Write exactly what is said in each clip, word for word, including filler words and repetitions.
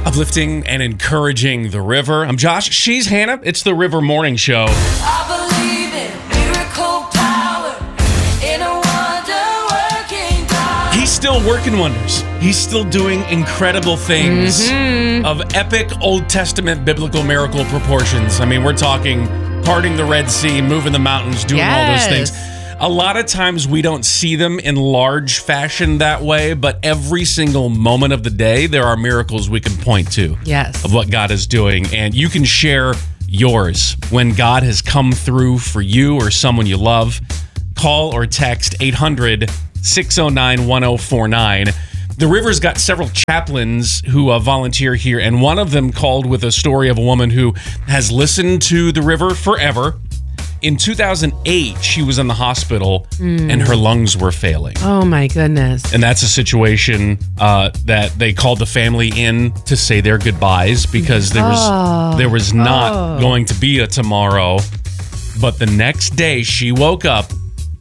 Uplifting and encouraging the river. I'm Josh. She's Hannah. It's the River Morning Show. I believe in miracle power in a wonder-working God. He's still working wonders. He's still doing incredible things Mm-hmm. of epic Old Testament biblical miracle proportions. I mean, we're talking parting the Red Sea, moving the mountains, doing all those Yes. things. A lot of times we don't see them in large fashion that way, but every single moment of the day, there are miracles we can point to. Yes. Of what God is doing. And you can share yours when God has come through for you or someone you love. Call or text eight hundred, six oh nine, one oh four nine. The River's got several chaplains who uh, volunteer here, and one of them called with a story of a woman who has listened to the River forever. In two thousand eight, she was in the hospital and her lungs were failing. Oh, my goodness. And that's a situation uh, that they called the family in to say their goodbyes because there was Oh. there was not Oh. going to be a tomorrow. But the next day, she woke up,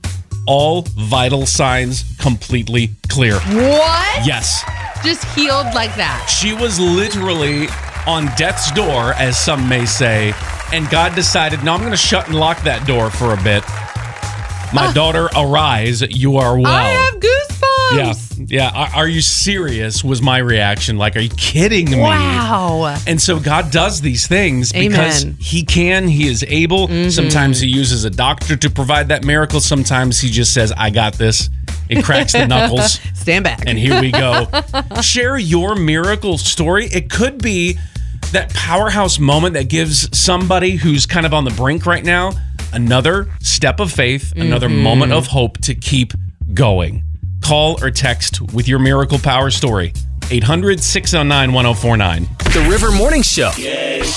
all vital signs completely clear. What? Yes, Just healed like that. she was literally on death's door, as some may say, and God decided, no, I'm going to shut and lock that door for a bit. My daughter, arise, you are well. I have goosebumps. Yeah, yeah. Are, are you serious? Was my reaction. Like, are you kidding me? Wow. And so God does these things because Amen. He can, He is able. Sometimes He uses a doctor to provide that miracle. Sometimes He just says, I got this. It cracks the knuckles. Stand back. And here we go. Share your miracle story. It could be that powerhouse moment that gives somebody who's kind of on the brink right now another step of faith, another moment of hope to keep going. Call or text with your miracle power story. eight hundred, six oh nine, one oh four nine. The River Morning Show.